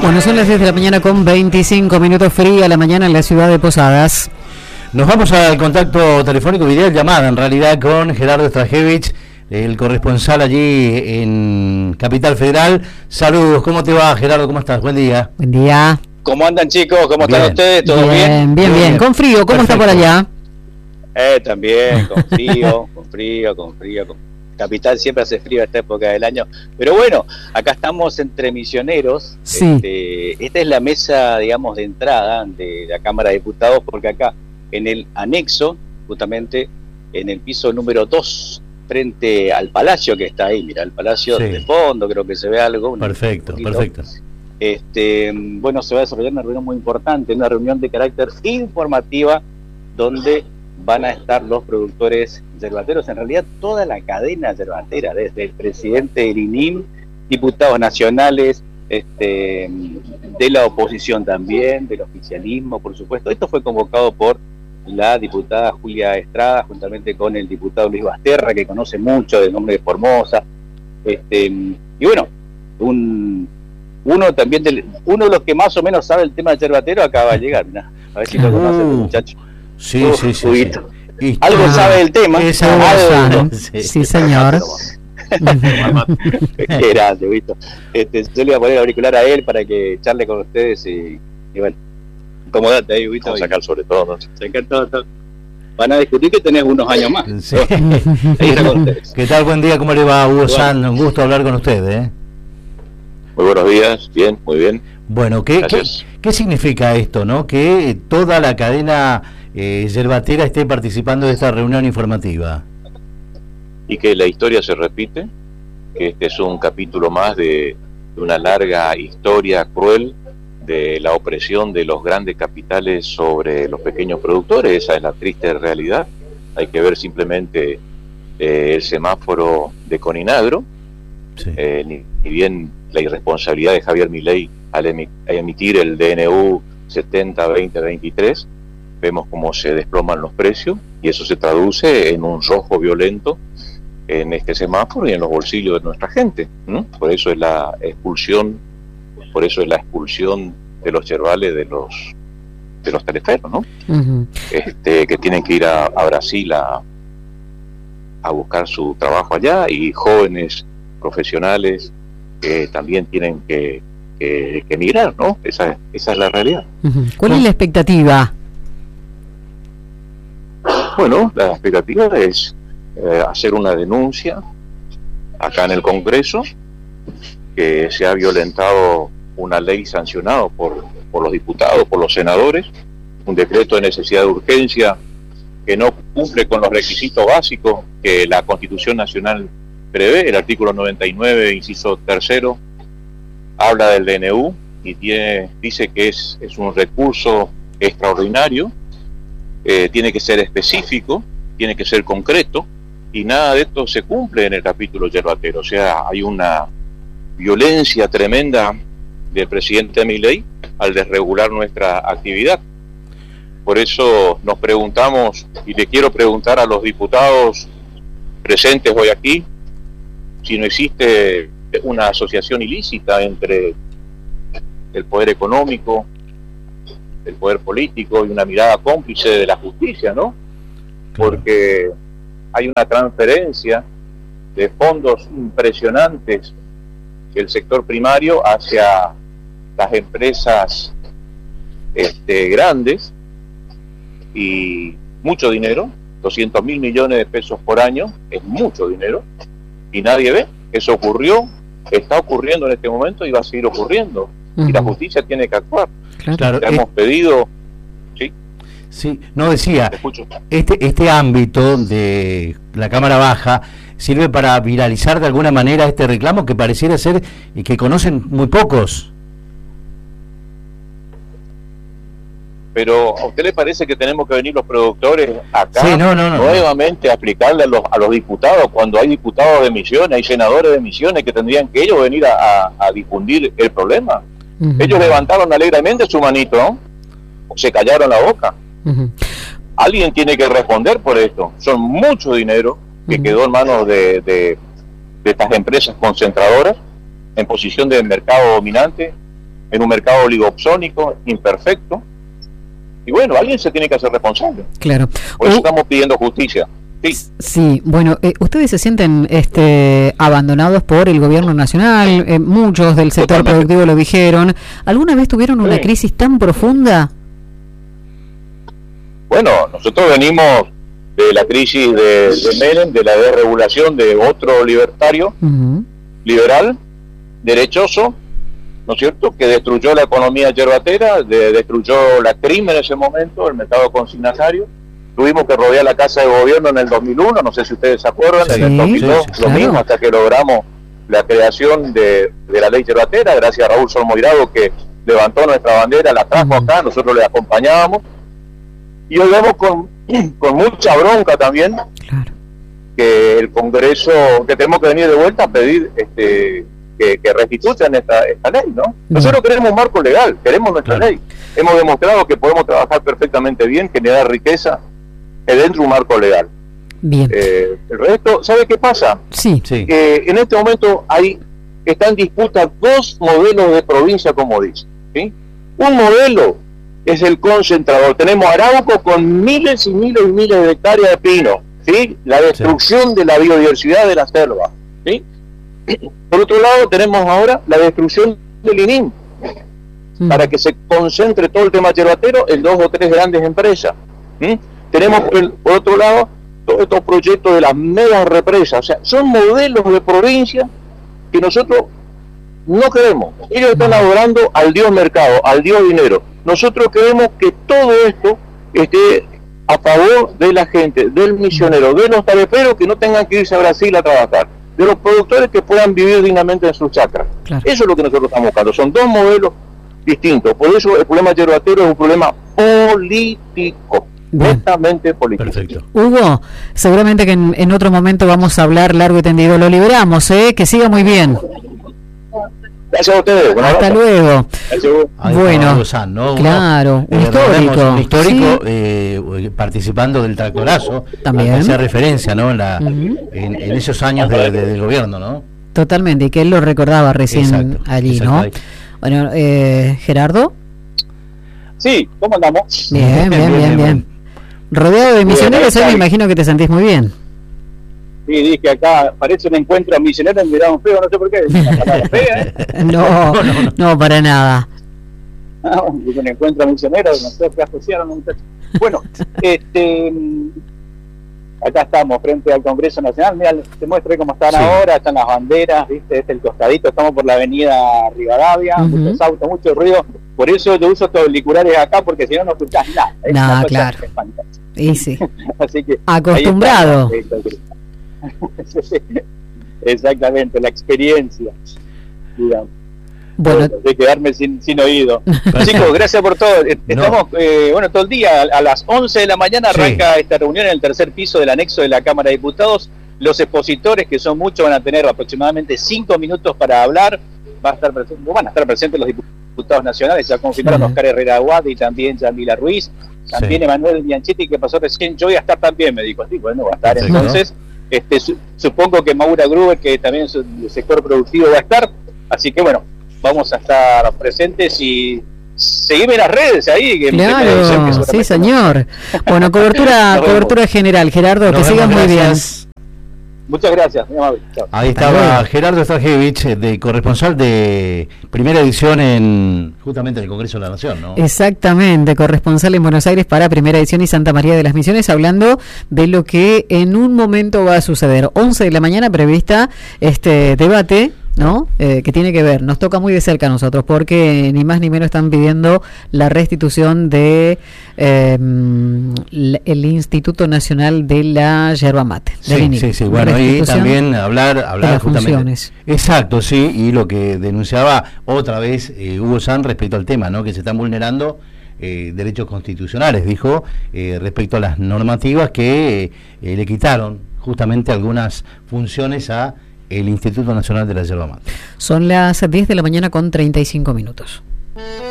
Bueno, son las 10 de la mañana con 25 minutos, fría la mañana en la ciudad de Posadas. Nos vamos al contacto telefónico, videollamada en realidad, con Gerardo Strajevich, el corresponsal allí en Capital Federal. Saludos, ¿cómo te va, Gerardo? ¿Cómo estás? Buen día. Buen día. ¿Cómo andan, chicos? ¿Cómo están ustedes? ¿Todo bien? Bien. Con frío, ¿cómo está por allá? También, con frío. Capital siempre hace frío a esta época del año. Pero bueno, acá estamos entre misioneros. Sí. Esta es la mesa, digamos, de entrada de la Cámara de Diputados, porque acá en el anexo, justamente en el piso número 2, frente al Palacio que está ahí, mira, el Palacio de fondo, creo que se ve algo. Perfecto. Bueno, se va a desarrollar una reunión muy importante, una reunión de carácter informativa, donde van a estar los productores yerbateros, en realidad toda la cadena yerbatera, desde el presidente del INIM, diputados nacionales, de la oposición también, del oficialismo, por supuesto. Esto fue convocado por la diputada Julia Estrada, juntamente con el diputado Luis Basterra, que conoce mucho del nombre de Formosa. Y bueno, uno de los que más o menos sabe el tema del yerbatero acaba de llegar, mirá, a ver si lo conoce el muchacho. Sí. Algo sabe del tema. Sí, señor. Qué grande, ¿viste? Yo le voy a poner el auricular a él para que charle con ustedes y bueno, acomodate ahí, ¿viste? Vamos a sacar sobre todo, ¿no? Sacar todo. Van a discutir que tenés unos años más. Sí. ¿Qué tal? Buen día, ¿cómo le va, Hugo San? Un gusto hablar con usted, ¿eh? Muy buenos días, bien, muy bien. Bueno, ¿qué significa esto, no? Que toda la cadena yerbatera esté participando de esta reunión informativa. Y que la historia se repite, que este es un capítulo más de una larga historia cruel de la opresión de los grandes capitales sobre los pequeños productores. Esa es la triste realidad. Hay que ver simplemente el semáforo de Coninagro, ni bien la irresponsabilidad de Javier Milei al emitir el DNU 70-2023, vemos cómo se desploman los precios y eso se traduce en un rojo violento en este semáforo y en los bolsillos de nuestra gente, ¿no? Por eso es la expulsión de los yerbales de los tariferos, ¿no? Uh-huh. Que tienen que ir a Brasil a buscar su trabajo allá, y jóvenes profesionales que también tienen que emigrar, ¿no? Esa es la realidad. Uh-huh. ¿Cuál es la expectativa? Bueno, la expectativa es hacer una denuncia acá en el Congreso, que se ha violentado una ley sancionada por los diputados, por los senadores, un decreto de necesidad de urgencia que no cumple con los requisitos básicos que la Constitución Nacional prevé. El artículo 99, inciso 3, habla del DNU y dice que es un recurso extraordinario, tiene que ser específico, tiene que ser concreto, y nada de esto se cumple en el capítulo yerbatero. O sea, hay una violencia tremenda del presidente Milei al desregular nuestra actividad. Por eso nos preguntamos, y le quiero preguntar a los diputados presentes hoy aquí, si no existe una asociación ilícita entre el poder económico, el poder político y una mirada cómplice de la justicia, ¿no? Porque hay una transferencia de fondos impresionantes del sector primario hacia las empresas grandes, y mucho dinero, 200.000 millones de pesos por año, es mucho dinero, y nadie ve. Eso ocurrió, está ocurriendo en este momento y va a seguir ocurriendo. Uh-huh. Y la justicia tiene que actuar. Claro. Hemos pedido... Sí, no decía, este ámbito de la Cámara Baja sirve para viralizar de alguna manera este reclamo que pareciera ser que conocen muy pocos. Pero ¿a usted le parece que tenemos que venir los productores acá nuevamente a explicarle a los diputados, cuando hay diputados de Misiones, hay senadores de Misiones que tendrían que ellos venir a difundir el problema? Uh-huh. Ellos levantaron alegremente su manito, ¿no? O se callaron la boca. Uh-huh. Alguien tiene que responder por esto. Son mucho dinero que quedó en manos de estas empresas concentradoras en posición de mercado dominante, en un mercado oligopsónico, imperfecto. Y bueno, alguien se tiene que hacer responsable. Claro. Por eso estamos pidiendo justicia. Sí, sí, bueno, ustedes se sienten abandonados por el gobierno nacional, muchos del sector Totalmente. productivo lo dijeron. ¿Alguna vez tuvieron una crisis tan profunda? Bueno, nosotros venimos de la crisis de Menem, de la desregulación de otro libertario, liberal, derechoso, ¿no es cierto?, que destruyó la economía yerbatera, destruyó la crimen en ese momento, el mercado consignatario. Tuvimos que rodear la Casa de Gobierno en el 2001, no sé si ustedes se acuerdan, Sí, en el 2002, sí, lo claro. mismo, hasta que logramos la creación de la ley yerbatera, gracias a Raúl Sol Moirado, que levantó nuestra bandera, la trajo acá, nosotros le acompañábamos. Y hoy vemos con mucha bronca también Claro. que el Congreso, que tenemos que venir de vuelta a pedir que restituyan esta ley, ¿no? Nosotros queremos un marco legal, queremos nuestra ley. Hemos demostrado que podemos trabajar perfectamente bien, generar riqueza dentro de un marco legal. Bien. El resto, ¿sabe qué pasa? Sí. Sí. En este momento está en disputa dos modelos de provincia, como dice, ¿sí? Un modelo es el concentrador. Tenemos Arauco con miles y miles y miles de hectáreas de pino, ¿sí? La destrucción de la biodiversidad de la selva, ¿sí? Por otro lado, tenemos ahora la destrucción del INIM, para que se concentre todo el tema yerbatero en 2 o 3 grandes empresas. Tenemos, por otro lado, todos estos proyectos de las megas represas. O sea, son modelos de provincia que nosotros no queremos. Ellos están adorando al dios mercado, al dios dinero. Nosotros queremos que todo esto esté a favor de la gente, del misionero, de los tariferos que no tengan que irse a Brasil a trabajar, de los productores que puedan vivir dignamente en sus chacras. Claro. Eso es lo que nosotros estamos buscando. Son dos modelos distintos. Por eso el problema yerbatero es un problema político, netamente político. Perfecto. Hugo, seguramente que en otro momento vamos a hablar largo y tendido. Lo liberamos, que siga muy bien. Gracias a ustedes. Hasta luego. Ahí Bueno, está Hugo Sanz, ¿no? claro, un recordemos, histórico. un histórico, participando del tractorazo, También. hacía referencia, ¿no? En esos años del gobierno, ¿no? Totalmente, y que él lo recordaba recién. Exacto, allí, exacto, ¿no? ahí. Bueno, Gerardo. Sí, ¿cómo andamos? Bien. Rodeado de misioneros, me imagino que te sentís muy bien. Sí, dije acá, parece un encuentro misionero en Verano Feo, no sé por qué, es una palabra fea, No, para nada. un encuentro misionero, no sé qué asociaron, muchachos. Bueno, acá estamos frente al Congreso Nacional, mira, te muestro cómo están ahora, están las banderas, viste, el costadito, estamos por la avenida Rivadavia, muchos autos, mucho ruido, por eso yo uso estos auriculares acá, porque si no escuchás nada. No, claro. Y sí. Así que acostumbrado. Exactamente, la experiencia, digamos. Bueno, De quedarme sin oído. Chicos, gracias por todo. Estamos, todo el día, a las 11 de la mañana arranca esta reunión en el tercer piso del anexo de la Cámara de Diputados. Los expositores, que son muchos, van a tener aproximadamente 5 minutos para hablar. Van a estar presentes los diputados nacionales, ya confirmaron Oscar Herrera Aguad y también Yamila Ruiz. También Emanuel Bianchetti, que pasó recién. Yo voy a estar también, me dijo. Sí, bueno, va a estar. Perfecto. Entonces, supongo que Maura Gruber, que también es del sector productivo, va a estar. Así que bueno, vamos a estar presentes y seguime en las redes ahí. Que claro, sí señor. Bueno, cobertura general, Gerardo, que sigas muy bien. Muchas gracias, muy amable. Chao. Ahí estaba Gerardo Starjevich, de corresponsal de Primera Edición justamente en el Congreso de la Nación, ¿no? Exactamente, corresponsal en Buenos Aires para Primera Edición y Santa María de las Misiones, hablando de lo que en un momento va a suceder. 11 de la mañana prevista este debate, ¿no? Que tiene que ver, nos toca muy de cerca a nosotros, porque ni más ni menos están pidiendo la restitución de el Instituto Nacional de la Yerba Mate. Sí, bueno, y también hablar justamente funciones. Exacto, sí, y lo que denunciaba otra vez Hugo Sanz respecto al tema, ¿no? Que se están vulnerando derechos constitucionales, dijo, respecto a las normativas que le quitaron justamente algunas funciones a el Instituto Nacional de la Yerba Mate. Son las 10 de la mañana con 35 minutos.